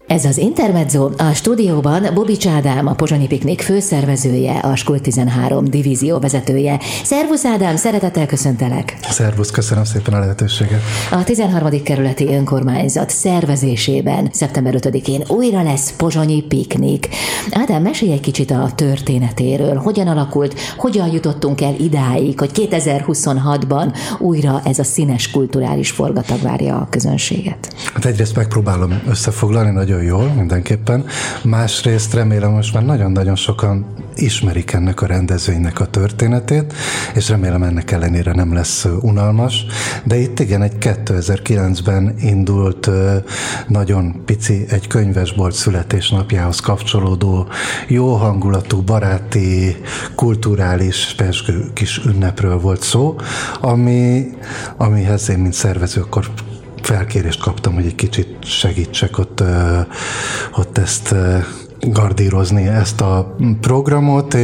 Ez az Intermezzo, a stúdióban Bobics Ádám, a Pozsonyi Piknik főszervezője, a Skul 13 divízió vezetője. Szervusz Ádám, szeretettel köszöntelek! Szervusz, köszönöm szépen a lehetőséget! A 13. kerületi önkormányzat szervezésében szeptember 5-én újra lesz Pozsonyi Piknik. Ádám, mesélj egy kicsit a történetéről. Hogyan alakult, hogyan jutottunk el idáig, hogy 2026-ban újra ez a színes kulturális forgatag várja a közönséget? Hát egyrészt megpróbálom összefoglalni nagyon jól, mindenképpen. Másrészt remélem, most már nagyon-nagyon sokan ismerik ennek a rendezvénynek a történetét, és remélem ennek ellenére nem lesz unalmas. De itt igen, egy 2009-ben indult nagyon pici, egy könyvesbolt születésnapjához kapcsolódó, jó hangulatú, baráti, kulturális, pezsgő kis ünnepről volt szó, amihez én, mint szervező, akkor felkérést kaptam, hogy egy kicsit segítsek ott ezt gardírozni, ezt a programot,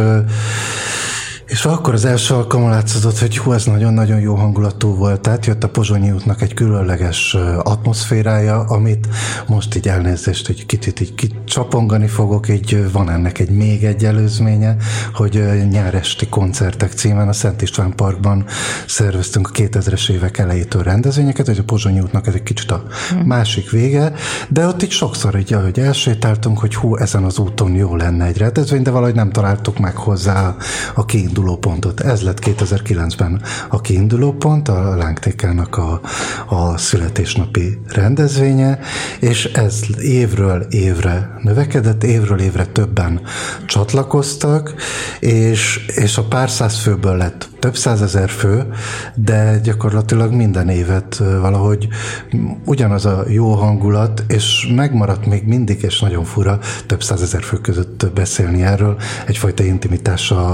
és akkor az első alkalommal látszott, hogy ez nagyon-nagyon jó hangulatú volt, tehát jött a Pozsonyi útnak egy különleges atmoszférája, amit most így elnézést, hogy kicsit így kicsapongani fogok, így van ennek még egy előzménye, hogy nyáresti koncertek címen a Szent István Parkban szerveztünk a 2000-es évek elejétől rendezvényeket, hogy a Pozsonyi útnak ez egy kicsit a másik vége, de ott így sokszor így, ahogy elsétáltunk, hogy ezen az úton jó lenne egy rendezvény, de valahogy nem találtuk meg hozzá a kiinduló pontot. Ez lett 2009-ben a kiinduló pont, a Lángtékának a születésnapi rendezvénye, és ez évről évre növekedett, évről évre többen csatlakoztak, és a pár száz főből lett több százezer fő, de gyakorlatilag minden évet valahogy ugyanaz a jó hangulat, és megmaradt még mindig, és nagyon fura több százezer fő között beszélni erről, egyfajta intimitása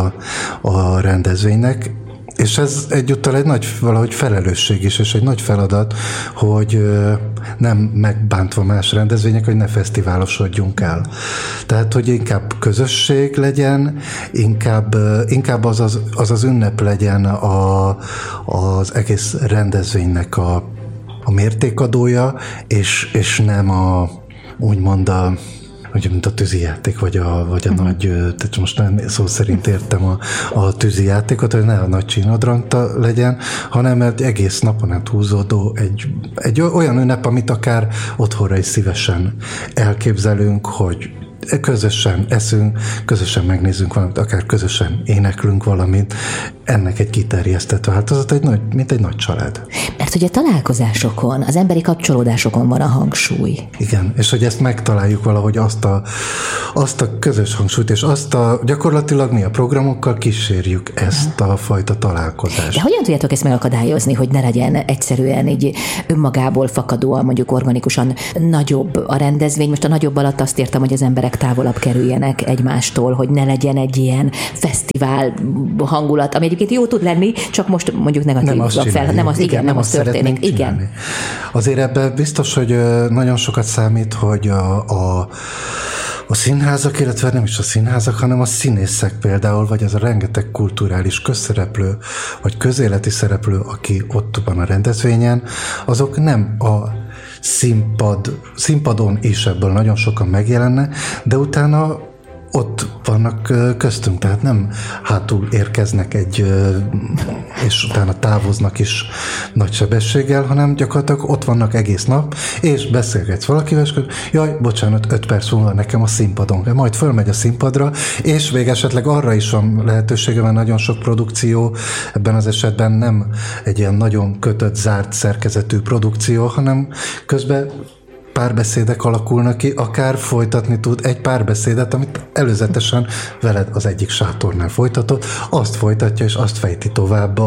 a rendezvénynek, és ez egyúttal egy nagy valahogy felelősség is, és egy nagy feladat, hogy nem megbántva más rendezvények, hogy ne fesztiválosodjunk el. Tehát, hogy inkább közösség legyen, inkább az ünnep legyen az egész rendezvénynek a mértékadója, és nem úgymond mint a tűzijáték, vagy a nagy, tehát most nem szó szerint értem a tűzijátékot, hogy ne a nagy csínadrangta legyen, hanem egy egész napon át húzódó egy olyan ünnep, amit akár otthonra is szívesen elképzelünk, hogy közösen eszünk, közösen megnézzünk valamit, akár közösen éneklünk valamit. Ennek egy kiterjesztett változat, mint egy nagy család. Mert ugye találkozásokon, az emberi kapcsolódásokon van a hangsúly. Igen, és hogy ezt megtaláljuk valahogy azt a közös hangsúlyt, és gyakorlatilag mi a programokkal kísérjük ezt a fajta találkozást. De hogyan tudjátok ezt megakadályozni, hogy ne legyen egyszerűen így önmagából fakadóan, mondjuk organikusan nagyobb a rendezvény? Most a nagyobb alatt azt értem, hogy az emberek távolabb kerüljenek egymástól, hogy ne legyen egy ilyen fesztivál hangulat, ami egyébként jó tud lenni, csak most mondjuk negatív. Nem az történik. Igen. Azért ebben biztos, hogy nagyon sokat számít, hogy a színházak, illetve nem is a színházak, hanem a színészek például, vagy az a rengeteg kulturális közszereplő, vagy közéleti szereplő, aki ott van a rendezvényen, azok nem a színpadon is ebből nagyon sokan megjelenne, de utána ott vannak köztünk, tehát nem hátul érkeznek és utána távoznak is nagy sebességgel, hanem gyakorlatilag ott vannak egész nap, és beszélgetsz valakivel, és jaj, bocsánat, 5 perc múlva nekem a színpadon, majd fölmegy a színpadra, és végül esetleg arra is van lehetősége, mert nagyon sok produkció ebben az esetben nem egy ilyen nagyon kötött, zárt szerkezetű produkció, hanem közben párbeszédek alakulnak ki, akár folytatni tud egy párbeszédet, amit előzetesen veled az egyik sátornál folytatott, azt folytatja, és azt fejti tovább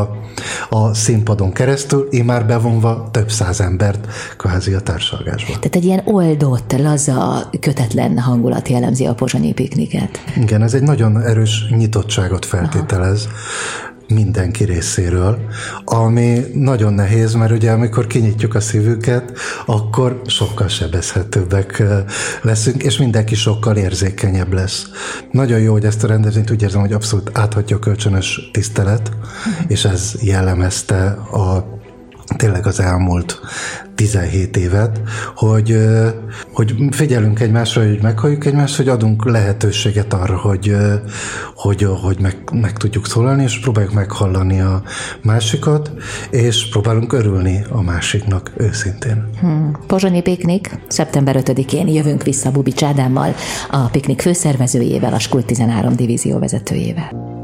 a színpadon keresztül, immár bevonva több száz embert kvázi a társalgásba. Tehát egy ilyen oldott, laza, kötetlen hangulat jellemzi a Pozsonyi Pikniket. Igen, ez egy nagyon erős nyitottságot feltételez. Aha. Mindenki részéről, ami nagyon nehéz, mert ugye amikor kinyitjuk a szívüket, akkor sokkal sebezhetőbbek leszünk, és mindenki sokkal érzékenyebb lesz. Nagyon jó, hogy ezt a rendezvényt úgy érzem, hogy abszolút áthatja a kölcsönös tisztelet, és ez jellemezte tényleg az elmúlt 17 évet, hogy figyelünk egymásra, hogy meghalljuk egymást, hogy adunk lehetőséget arra, hogy meg tudjuk szólalni, és próbáljuk meghallani a másikat, és próbálunk örülni a másiknak őszintén. Pozsonyi Piknik, szeptember 5-én jövünk vissza Bubics Ádámmal, a piknik főszervezőjével, a Skuld 13 divízió vezetőjével.